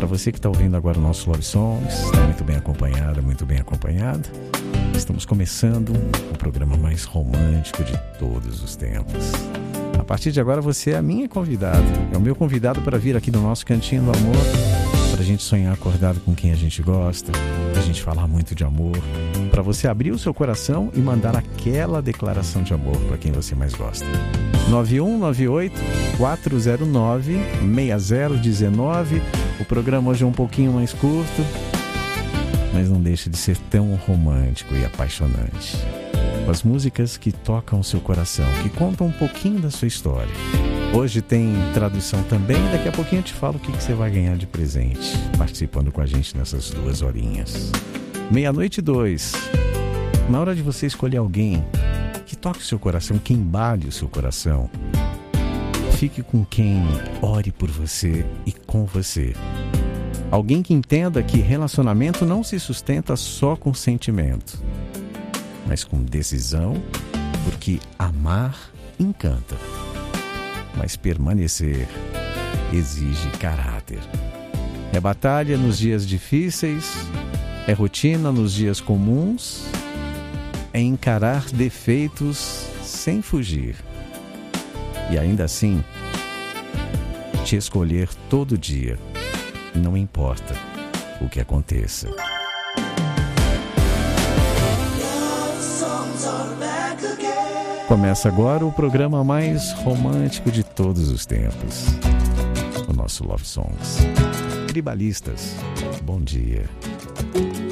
você que está ouvindo agora o nosso Love Songs, está muito bem acompanhada, muito bem acompanhado. Estamos começando o programa mais romântico de todos os tempos. A partir de agora você é a minha convidada, é o meu convidado para vir aqui no nosso Cantinho do Amor, para a gente sonhar acordado com quem a gente gosta, para a gente falar muito de amor, para você abrir o seu coração e mandar aquela declaração de amor para quem você mais gosta. 9198-409-6019. O programa hoje é um pouquinho mais curto, mas não deixa de ser tão romântico e apaixonante. Com as músicas que tocam o seu coração, que contam um pouquinho da sua história. Hoje tem tradução também, daqui a pouquinho eu te falo o que você vai ganhar de presente, participando com a gente nessas 2 horinhas. 00:02. Na hora de você escolher alguém que toque o seu coração, que embale o seu coração, fique com quem ore por você e com você. Alguém que entenda que relacionamento não se sustenta só com sentimento, mas com decisão, porque amar encanta, mas permanecer exige caráter. É batalha nos dias difíceis, é rotina nos dias comuns, é encarar defeitos sem fugir. E ainda assim, te escolher todo dia, não importa o que aconteça. Começa agora o programa mais romântico de todos os tempos. O nosso Love Songs. Tribalistas, bom dia.